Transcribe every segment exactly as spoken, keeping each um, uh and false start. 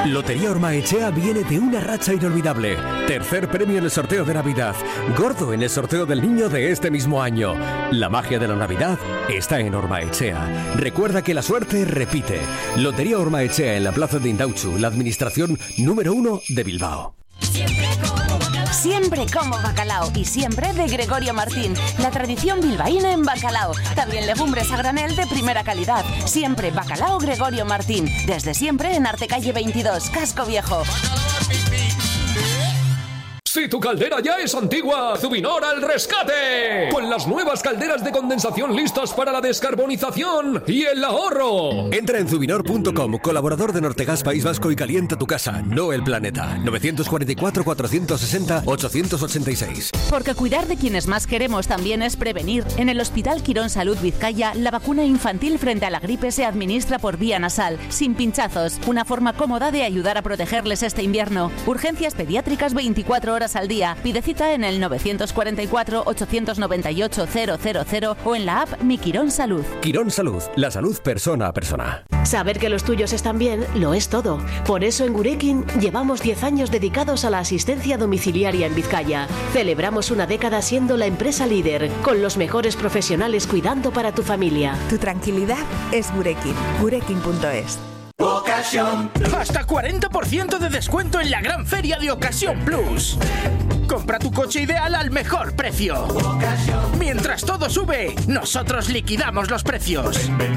Lotería Ormaechea viene de una racha inolvidable. Tercer premio en el sorteo de Navidad. Gordo en el sorteo del niño de este mismo año. La magia de la Navidad está en Ormaechea. Recuerda que la suerte repite. Lotería Ormaechea en la plaza de Indauchu, la administración número uno de Bilbao. Siempre como bacalao y siempre de Gregorio Martín, la tradición bilbaína en bacalao. También legumbres a granel de primera calidad. Siempre bacalao Gregorio Martín. Desde siempre en Artecalle veintidós, Casco Viejo. Si tu caldera ya es antigua, Zubinor al rescate. Con las nuevas calderas de condensación listas para la descarbonización y el ahorro. Entra en zubinor punto com, colaborador de Nortegas País Vasco, y calienta tu casa, no el planeta. nueve cuatro cuatro, cuatro seis cero, ocho ocho seis. Porque cuidar de quienes más queremos también es prevenir. En el Hospital Quirón Salud Vizcaya, la vacuna infantil frente a la gripe se administra por vía nasal, sin pinchazos. Una forma cómoda de ayudar a protegerles este invierno. Urgencias pediátricas veinticuatro horas al día. Pide cita en el nueve cuatro cuatro, ocho nueve ocho, cero cero cero o en la app Mi Quirón Salud. Quirón Salud, la salud persona a persona. Saber que los tuyos están bien lo es todo. Por eso en Gurekin llevamos diez años dedicados a la asistencia domiciliaria en Vizcaya. Celebramos una década siendo la empresa líder, con los mejores profesionales cuidando para tu familia. Tu tranquilidad es Gurekin. Gurekin punto es. Ocasión. Hasta cuarenta por ciento de descuento en la gran feria de Ocasión Plus. Compra tu coche ideal al mejor precio. Ocasión. Mientras todo sube, nosotros liquidamos los precios. Ven, ven,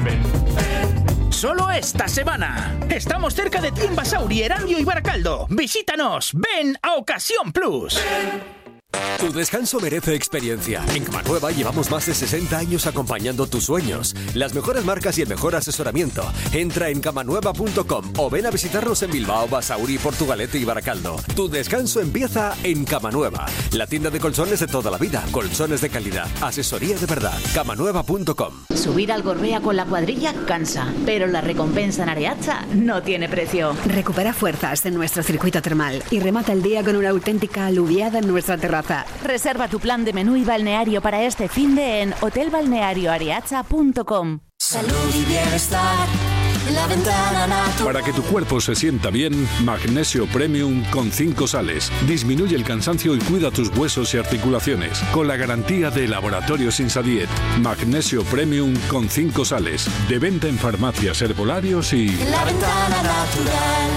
ven. Solo esta semana. Estamos cerca de ti en Basauri, Erandio y Baracaldo. Visítanos. Ven a Ocasión Plus. Ven. Tu descanso merece experiencia. En Camanueva llevamos más de sesenta años acompañando tus sueños. Las mejores marcas y el mejor asesoramiento. Entra en camanueva punto com o ven a visitarnos en Bilbao, Basauri, Portugalete y Baracaldo. Tu descanso empieza en Camanueva, la tienda de colchones de toda la vida. Colchones de calidad, asesoría de verdad. camanueva punto com. Subir al Gorbea con la cuadrilla cansa, pero la recompensa en Areacha no tiene precio. Recupera fuerzas en nuestro circuito termal y remata el día con una auténtica aluviada en nuestra terraza. Reserva tu plan de menú y balneario para este finde en hotel balneario areacha punto com. Salud y bienestar, la ventana natural. Para que tu cuerpo se sienta bien, Magnesio Premium con cinco sales. Disminuye el cansancio y cuida tus huesos y articulaciones. Con la garantía de Laboratorios Insadiet. Magnesio Premium con cinco sales. De venta en farmacias, herbolarios y... La ventana natural.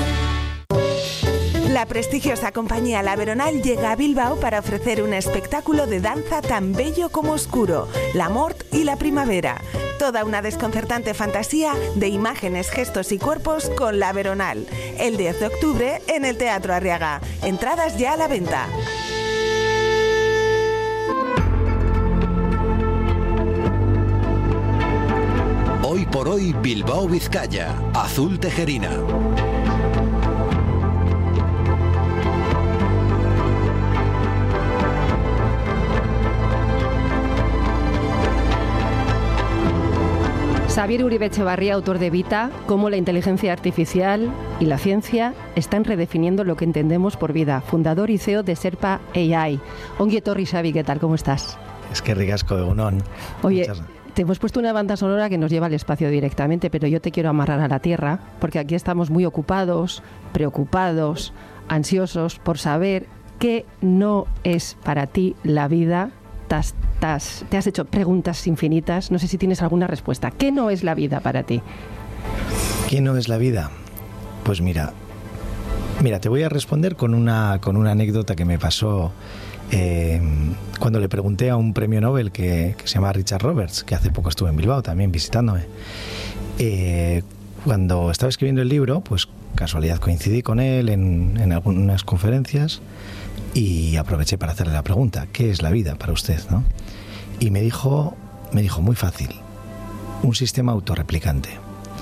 La prestigiosa compañía La Veronal llega a Bilbao para ofrecer un espectáculo de danza tan bello como oscuro, la mort y la primavera. Toda una desconcertante fantasía de imágenes, gestos y cuerpos con La Veronal. El diez de octubre en el Teatro Arriaga. Entradas ya a la venta. Hoy por hoy Bilbao Vizcaya, Azul Tejerina. Xabier Uribe Echevarría, autor de Vita, cómo la inteligencia artificial y la ciencia están redefiniendo lo que entendemos por vida. Fundador y C E O de Serpa A I. Ongi etorri, Xabi, ¿qué tal? ¿Cómo estás? Es que ricasco, egunon. Oye, Muchas... te hemos puesto una banda sonora que nos lleva al espacio directamente, pero yo te quiero amarrar a la tierra, porque aquí estamos muy ocupados, preocupados, ansiosos por saber qué no es para ti la vida. Tas, tas, te has hecho preguntas infinitas, no sé si tienes alguna respuesta. ¿Qué no es la vida para ti? ¿Qué no es la vida? Pues mira, mira, te voy a responder con una, con una anécdota que me pasó eh, cuando le pregunté a un premio Nobel que, que se llama Richard Roberts, que hace poco estuvo en Bilbao también visitándome. Eh, cuando estaba escribiendo el libro, pues casualidad coincidí con él en, en algunas conferencias y aproveché para hacerle la pregunta: ¿qué es la vida para usted, no? Y me dijo, me dijo muy fácil, un sistema autorreplicante.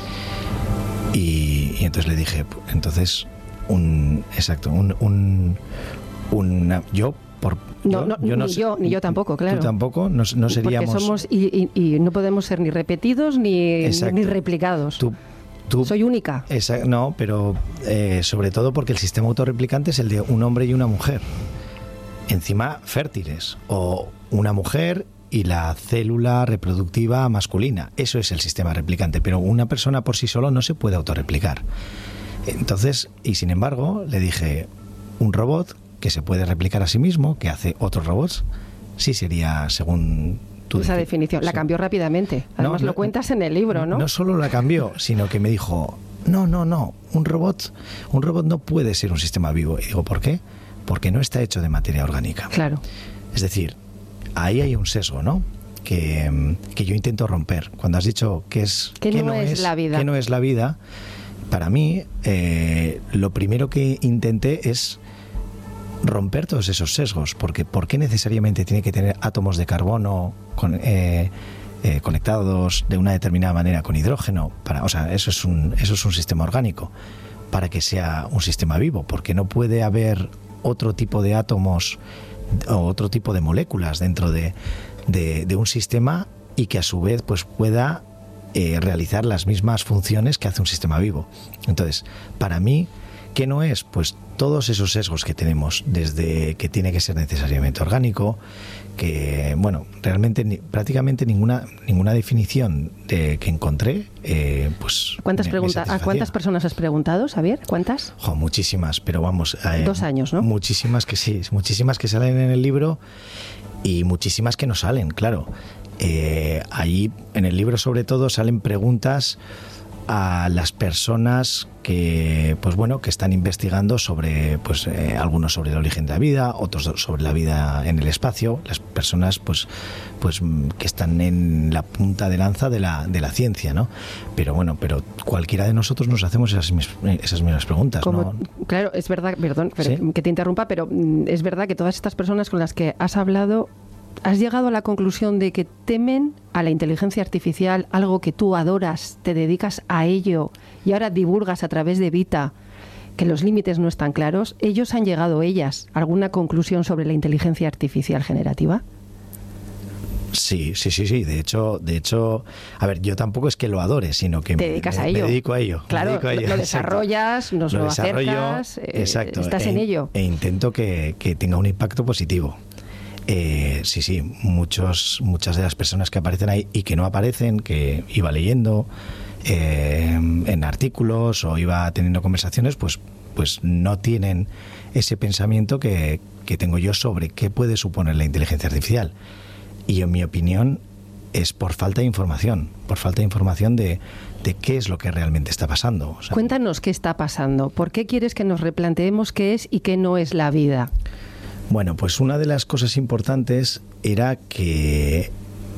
Y, y entonces le dije, entonces un exacto, un, un una, yo por no, yo, no, yo no ni sé, yo ni yo tampoco, claro. Tú tampoco, no, no seríamos. Porque somos y, y, y no podemos ser ni repetidos ni, ni replicados. Tú, Tú, Soy única. Esa, no, pero eh, sobre todo porque el sistema autorreplicante es el de un hombre y una mujer. Encima fértiles. O una mujer y la célula reproductiva masculina. Eso es el sistema replicante. Pero una persona por sí solo no se puede autorreplicar. Entonces, y sin embargo, le dije, un robot que se puede replicar a sí mismo, que hace otros robots, sí sería según tu esa definición. La cambió rápidamente. Además, no, lo cuentas en el libro, ¿no? No solo la cambió, sino que me dijo, no, no, no, un robot, un robot no puede ser un sistema vivo. Y digo, ¿por qué? Porque no está hecho de materia orgánica. Claro. Es decir, ahí hay un sesgo, ¿no? Que, que yo intento romper. Cuando has dicho que es que no, no es, es la vida, que no es la vida, para mí eh, lo primero que intenté es romper todos esos sesgos, porque ¿por qué necesariamente tiene que tener átomos de carbono con, eh, eh, conectados de una determinada manera con hidrógeno? Para, o sea, eso es un eso es un sistema orgánico para que sea un sistema vivo, porque no puede haber otro tipo de átomos o otro tipo de moléculas dentro de, de, de un sistema y que a su vez pues pueda eh, realizar las mismas funciones que hace un sistema vivo. Entonces, para mí, ¿qué no es? Pues todos esos sesgos que tenemos, desde que tiene que ser necesariamente orgánico, que, bueno, realmente ni, prácticamente ninguna ninguna definición de, que encontré, eh, pues... ¿Cuántas preguntas, ¿A cuántas personas has preguntado, Xavier? ¿Cuántas? Jo, muchísimas, pero vamos... Eh, Dos años, ¿no? Muchísimas que sí, muchísimas que salen en el libro y muchísimas que no salen, claro. Eh, ahí, en el libro sobre todo, salen preguntas a las personas que, pues bueno, que están investigando sobre, pues eh, algunos sobre el origen de la vida, otros sobre la vida en el espacio, las personas, pues, pues que están en la punta de lanza de la de la ciencia, ¿no? Pero bueno, pero cualquiera de nosotros nos hacemos esas esas mismas preguntas, Como, ¿no? Claro, es verdad, perdón, pero ¿Sí? que te interrumpa, pero es verdad que todas estas personas con las que has hablado, ¿has llegado a la conclusión de que temen a la inteligencia artificial, algo que tú adoras, te dedicas a ello y ahora divulgas a través de Vita que los límites no están claros? ¿Ellos han llegado, ellas, a alguna conclusión sobre la inteligencia artificial generativa? Sí, sí, sí, sí. De hecho, de hecho, a ver, yo tampoco es que lo adore, sino que te dedicas me, a ello. Me dedico a ello. Claro, dedico a ello. Lo desarrollas, nos lo, lo acercas, eh, exacto, estás e, en ello. E intento que, que tenga un impacto positivo. Eh, sí, sí, muchos, muchas de las personas que aparecen ahí y que no aparecen, que iba leyendo eh, en artículos o iba teniendo conversaciones, pues, pues no tienen ese pensamiento que, que tengo yo sobre qué puede suponer la inteligencia artificial. Y en mi opinión es por falta de información, por falta de información de, de qué es lo que realmente está pasando. O sea, cuéntanos qué está pasando, ¿por qué quieres que nos replanteemos qué es y qué no es la vida? Bueno, pues una de las cosas importantes era que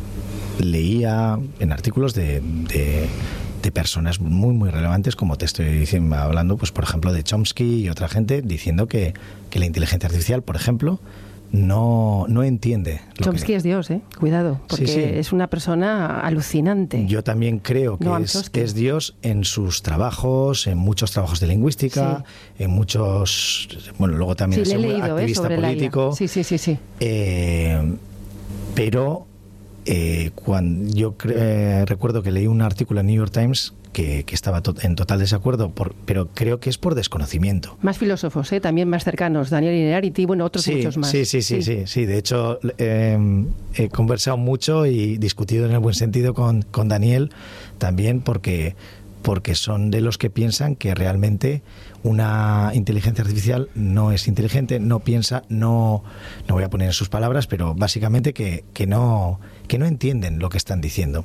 leía en artículos de, de, de personas muy muy relevantes, como te estoy diciendo, hablando, pues por ejemplo de Chomsky y otra gente, diciendo que, que la inteligencia artificial, por ejemplo, no, no entiende. Lo Chomsky que... es Dios, ¿eh? Cuidado, porque sí, sí. es una persona alucinante. Yo también creo que, no, es, que es Dios en sus trabajos, en muchos trabajos de lingüística, sí. en muchos... Bueno, luego también sí, es un activista eh, político. Sí, sí, sí, sí. Eh, pero eh, cuando yo eh, recuerdo que leí un artículo en New York Times que, que estaba to- en total desacuerdo, por, pero creo que es por desconocimiento. Más filósofos, ¿eh? También más cercanos, Daniel Innerarity, bueno, otros sí, muchos más. Sí, sí, sí, sí, sí, sí. De hecho, eh, he conversado mucho y discutido en el buen sentido con, con Daniel también, porque, porque son de los que piensan que realmente una inteligencia artificial no es inteligente, no piensa, no, no voy a poner en sus palabras, pero básicamente que, que, no, que no entienden lo que están diciendo.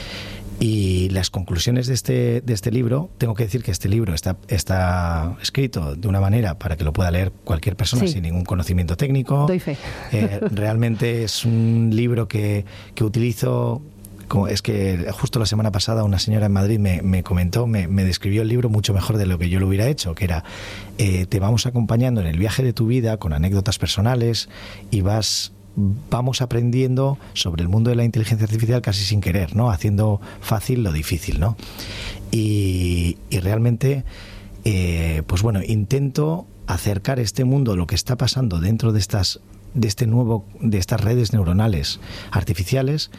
Y las conclusiones de este, de este libro, tengo que decir que este libro está, está escrito de una manera para que lo pueda leer cualquier persona sí. sin ningún conocimiento técnico. Doy fe. Eh, realmente es un libro que, que utilizo... Como es que justo la semana pasada una señora en Madrid me, me comentó, me, me describió el libro mucho mejor de lo que yo lo hubiera hecho, que era, eh, te vamos acompañando en el viaje de tu vida con anécdotas personales y vas... vamos aprendiendo sobre el mundo de la inteligencia artificial casi sin querer, ¿no? Haciendo fácil lo difícil, ¿no? Y, y realmente, eh, pues bueno, intento acercar este mundo, lo que está pasando dentro de estas, de este nuevo, de estas redes neuronales artificiales,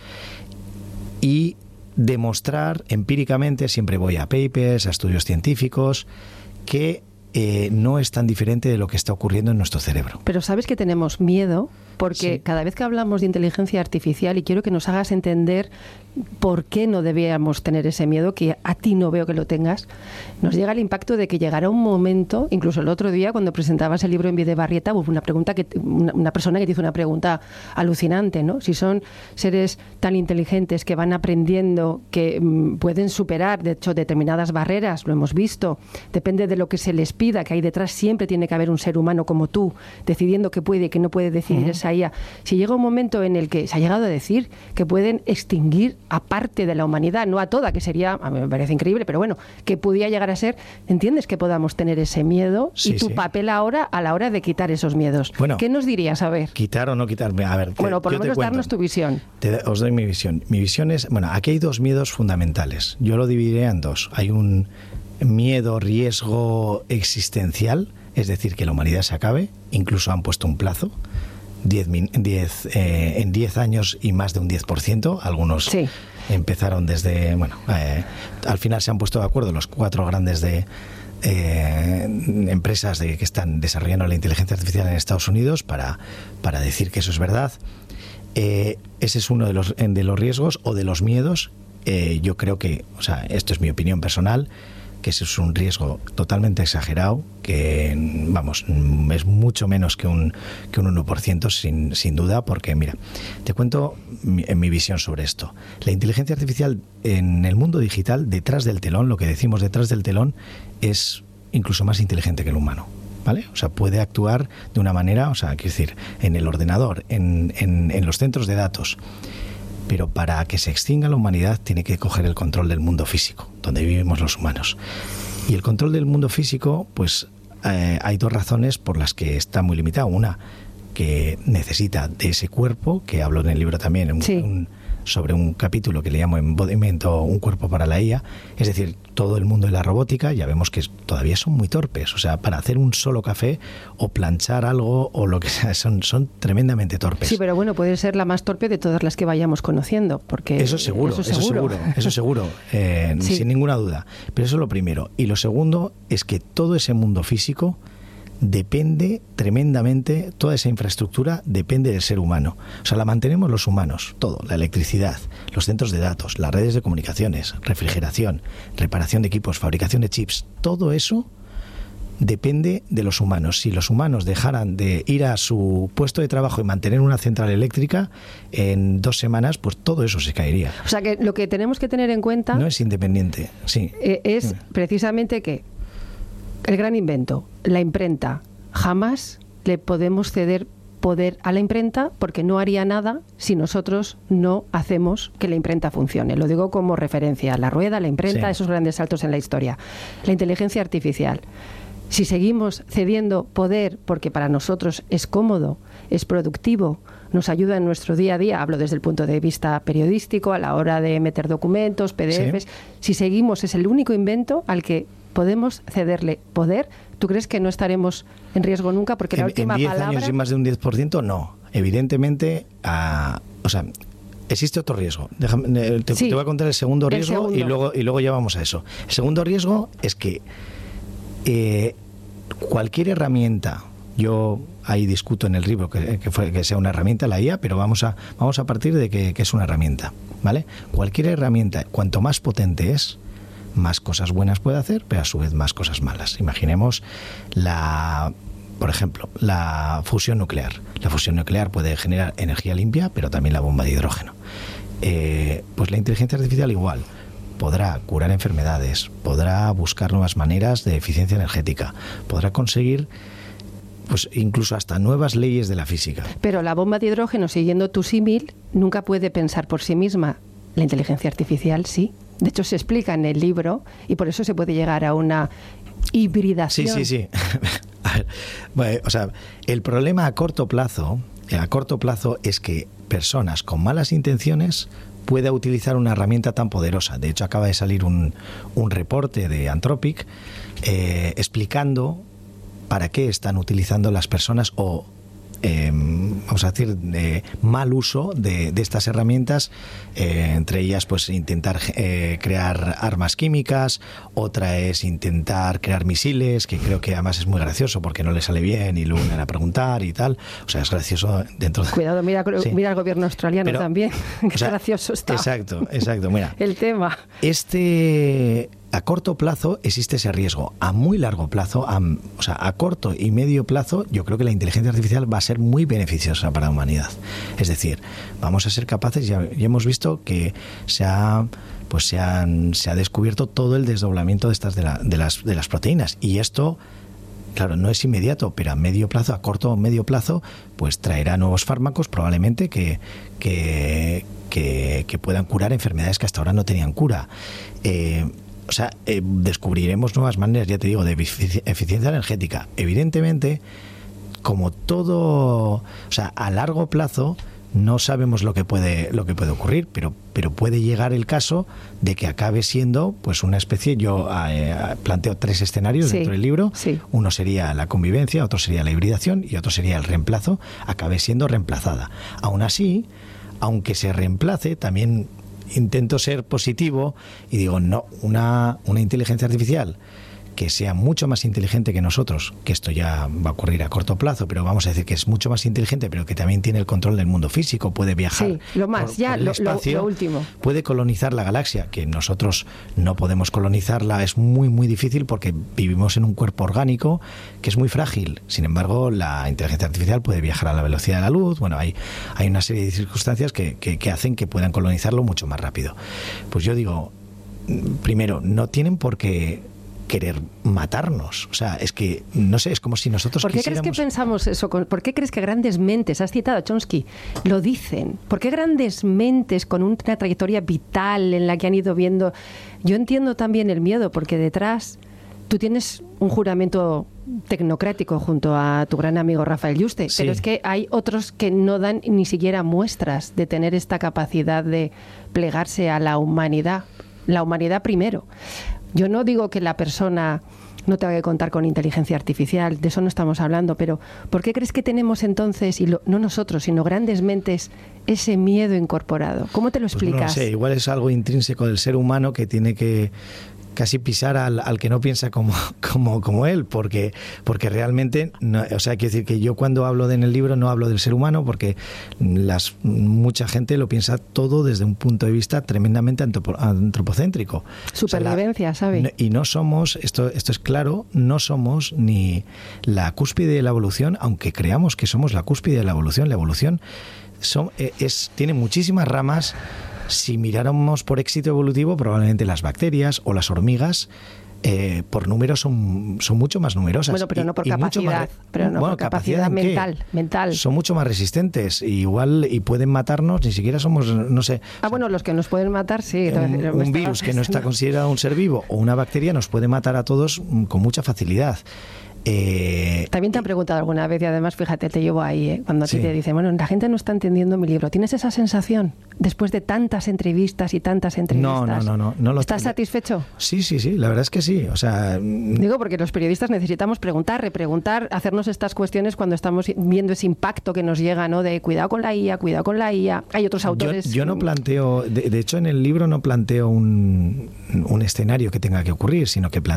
y demostrar empíricamente, siempre voy a papers, a estudios científicos, que eh, no es tan diferente de lo que está ocurriendo en nuestro cerebro. Pero sabes que tenemos miedo porque Sí. cada vez que hablamos de inteligencia artificial, y quiero que nos hagas entender por qué no debíamos tener ese miedo, que a ti no veo que lo tengas, nos llega el impacto de que llegará un momento, incluso el otro día cuando presentabas el libro en Videbarrieta, hubo una pregunta que una, una persona que te hizo una pregunta alucinante, ¿no? Si son seres tan inteligentes que van aprendiendo, que mm, pueden superar, de hecho, determinadas barreras, lo hemos visto, depende de lo que se les pida, que ahí detrás siempre tiene que haber un ser humano como tú, decidiendo qué puede y qué no puede decidir uh-huh. esa I A. Si llega un momento en el que se ha llegado a decir que pueden extinguir a parte de la humanidad, no a toda, que sería, a mí me parece increíble, pero bueno, que pudiera llegar a ser, ¿entiendes que podamos tener ese miedo? Sí, y tu sí. papel ahora a la hora de quitar esos miedos. Bueno, ¿qué nos dirías? A ver. Quitar o no quitar. A ver, te, bueno, por lo yo te menos cuento. darnos tu visión. Te, os doy mi visión. Mi visión es, bueno, aquí hay dos miedos fundamentales. Yo lo dividiré en dos. Hay un miedo, riesgo existencial, es decir, que la humanidad se acabe. Incluso han puesto un plazo. diez, diez, eh, en diez años y más de un diez por ciento. Algunos sí. empezaron desde... Bueno, eh, al final se han puesto de acuerdo los cuatro grandes de... Eh, empresas de, que están desarrollando la inteligencia artificial en Estados Unidos para, para decir que eso es verdad. Eh, ese es uno de los, de los riesgos o de los miedos. Eh, yo creo que, o sea, esto es mi opinión personal, que ese es un riesgo totalmente exagerado, que, vamos, es mucho menos que un, que un uno por ciento sin, sin duda, porque, mira, te cuento mi, mi visión sobre esto. La inteligencia artificial en el mundo digital, detrás del telón, lo que decimos detrás del telón, es incluso más inteligente que el humano, ¿vale? O sea, puede actuar de una manera, o sea, quiero decir, en el ordenador, en, en, en los centros de datos. Pero para que se extinga la humanidad tiene que coger el control del mundo físico, donde vivimos los humanos. Y el control del mundo físico, pues eh, hay dos razones por las que está muy limitado. Una, que necesita de ese cuerpo, que hablo en el libro también, un, sí. un, sobre un capítulo que le llamo Embodiment o un cuerpo para la I A. Es decir, todo el mundo de la robótica, ya vemos que todavía son muy torpes. O sea, para hacer un solo café o planchar algo o lo que sea, son, son tremendamente torpes. Sí, pero bueno, puede ser la más torpe de todas las que vayamos conociendo, porque eso seguro, eso seguro, eso seguro, eso seguro eh, sí. sin ninguna duda. Pero eso es lo primero. Y lo segundo es que todo ese mundo físico depende tremendamente, toda esa infraestructura depende del ser humano. O sea, la mantenemos los humanos, todo, la electricidad, los centros de datos, las redes de comunicaciones, refrigeración, reparación de equipos, fabricación de chips, todo eso depende de los humanos. Si los humanos dejaran de ir a su puesto de trabajo y mantener una central eléctrica, en dos semanas, pues todo eso se caería. O sea, que lo que tenemos que tener en cuenta... No es independiente, sí. Eh, es sí. precisamente que el gran invento, la imprenta, jamás le podemos ceder poder a la imprenta porque no haría nada si nosotros no hacemos que la imprenta funcione. Lo digo como referencia, la rueda, la imprenta, sí. esos grandes saltos en la historia. La inteligencia artificial. Si seguimos cediendo poder porque para nosotros es cómodo, es productivo, nos ayuda en nuestro día a día, hablo desde el punto de vista periodístico, a la hora de meter documentos, P D Efes, sí. si seguimos, es el único invento al que podemos cederle poder. ¿Tú crees que no estaremos en riesgo nunca? Porque la en, última en diez palabra... años y más de un diez por ciento, no. Evidentemente, uh, o sea, existe otro riesgo. Déjame, te, sí, te voy a contar el segundo riesgo el segundo. y luego y luego ya vamos a eso. El segundo riesgo es que eh, cualquier herramienta, yo ahí discuto en el libro que, que, fue, que sea una herramienta, la I A, pero vamos a, vamos a partir de que, que es una herramienta, ¿vale? Cualquier herramienta, cuanto más potente es, más cosas buenas puede hacer, pero a su vez más cosas malas. Imaginemos la, por ejemplo, la fusión nuclear. La fusión nuclear puede generar energía limpia, pero también la bomba de hidrógeno. Eh, pues la inteligencia artificial igual. Podrá curar enfermedades, podrá buscar nuevas maneras de eficiencia energética, podrá conseguir pues incluso hasta nuevas leyes de la física. Pero la bomba de hidrógeno, siguiendo tu símil, nunca puede pensar por sí misma. La inteligencia artificial sí. De hecho, se explica en el libro y por eso se puede llegar a una hibridación. Sí, sí, sí. A ver, bueno, o sea, el problema a corto plazo, a corto plazo es que personas con malas intenciones pueda utilizar una herramienta tan poderosa. De hecho, acaba de salir un, un reporte de Anthropic eh, explicando para qué están utilizando las personas o eh, vamos a decir, de mal uso de, de estas herramientas, eh, entre ellas pues intentar eh, crear armas químicas, otra es intentar crear misiles, que creo que además es muy gracioso porque no le sale bien y luego vienen a preguntar y tal, o sea, es gracioso dentro de... Cuidado, mira, sí. mira el gobierno australiano Pero, también, qué o sea, gracioso está. Exacto, exacto, mira. El tema. Este... A corto plazo existe ese riesgo. A muy largo plazo, a, o sea, a corto y medio plazo, yo creo que la inteligencia artificial va a ser muy beneficiosa para la humanidad. Es decir, vamos a ser capaces, ya, ya hemos visto que se ha, pues se han, se ha descubierto todo el desdoblamiento de estas de, la, de las de las proteínas. Y esto, claro, no es inmediato, pero a medio plazo, a corto o medio plazo, pues traerá nuevos fármacos probablemente que, que, que, que puedan curar enfermedades que hasta ahora no tenían cura. Eh, O sea, eh, descubriremos nuevas maneras, ya te digo, de efici- eficiencia energética. Evidentemente, como todo, o sea, a largo plazo no sabemos lo que puede lo que puede ocurrir, pero pero puede llegar el caso de que acabe siendo pues una especie. Yo eh, planteo tres escenarios sí, dentro del libro. Sí. Uno sería la convivencia, otro sería la hibridación y otro sería el reemplazo. Acabe siendo reemplazada. Aún así, aunque se reemplace, también intento ser positivo y digo, no, una, una inteligencia artificial que sea mucho más inteligente que nosotros, que esto ya va a ocurrir a corto plazo, pero vamos a decir que es mucho más inteligente, pero que también tiene el control del mundo físico, puede viajar sí, lo más, por, ya, por el lo, espacio, lo, lo último. Puede colonizar la galaxia, que nosotros no podemos colonizarla, es muy, muy difícil porque vivimos en un cuerpo orgánico que es muy frágil. Sin embargo, la inteligencia artificial puede viajar a la velocidad de la luz. Bueno, hay, hay una serie de circunstancias que, que, que hacen que puedan colonizarlo mucho más rápido. Pues yo digo, primero, no tienen por qué querer matarnos. O sea, es que, no sé, es como si nosotros ¿Por qué quisiéramos... crees que pensamos eso? ¿Por qué crees que grandes mentes, has citado a Chomsky, lo dicen? ¿Por qué grandes mentes con una trayectoria vital en la que han ido viendo? Yo entiendo también el miedo, porque detrás tú tienes un juramento tecnocrático junto a tu gran amigo Rafael Yuste, sí. Pero es que hay otros que no dan ni siquiera muestras de tener esta capacidad de plegarse a la humanidad. La humanidad primero. Yo no digo que la persona no tenga que contar con inteligencia artificial, de eso no estamos hablando, pero ¿por qué crees que tenemos entonces, y lo, no nosotros, sino grandes mentes, ese miedo incorporado? ¿Cómo te lo explicas? Pues no sé, igual es algo intrínseco del ser humano que tiene que casi pisar al, al que no piensa como, como, como él, porque, porque realmente, no, o sea, quiero decir que yo cuando hablo de, en el libro no hablo del ser humano, porque las, mucha gente lo piensa todo desde un punto de vista tremendamente antropo, antropocéntrico. Supervivencia, o sea, la, ¿sabe? Y no somos, esto, esto es claro, no somos ni la cúspide de la evolución, aunque creamos que somos la cúspide de la evolución. La evolución son, es, tiene muchísimas ramas. Si miráramos por éxito evolutivo, probablemente las bacterias o las hormigas eh, por número son, son mucho más numerosas. Bueno, pero y, no por capacidad, más, pero no bueno, por capacidad, capacidad mental, mental. Son mucho más resistentes, y igual y pueden matarnos, ni siquiera somos, no sé. Ah, bueno, los que nos pueden matar, sí. Un, un virus que no está considerado un ser vivo o una bacteria nos puede matar a todos con mucha facilidad. Eh, También te han preguntado alguna vez, y además fíjate, te llevo ahí, ¿eh? Cuando a ti sí. te dicen, bueno, la gente no está entendiendo mi libro. ¿Tienes esa sensación después de tantas entrevistas y tantas entrevistas? No, no, no, no, no lo ¿Estás tengo. satisfecho? Sí, sí, sí, la verdad es que sí. O sea, digo porque los periodistas necesitamos preguntar, repreguntar, hacernos estas cuestiones cuando estamos viendo ese impacto que nos llega, ¿no? De cuidado con la I A, cuidado con la I A. Hay otros autores. Yo, yo no planteo, de, de hecho en el libro no planteo un, un escenario que tenga que ocurrir, sino que planteo